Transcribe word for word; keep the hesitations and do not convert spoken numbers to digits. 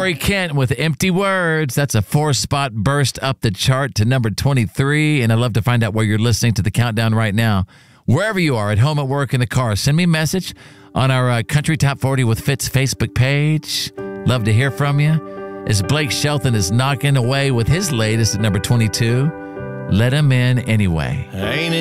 Corey Kent with Empty Words. That's a four-spot burst up the chart to number twenty-three, and I'd love to find out where you're listening to the countdown right now. Wherever you are, at home, at work, in the car, send me a message on our uh, Country Top forty with Fitz Facebook page. Love to hear from you. As Blake Shelton is knocking away with his latest at number twenty-two, Let Him In Anyway. Ain't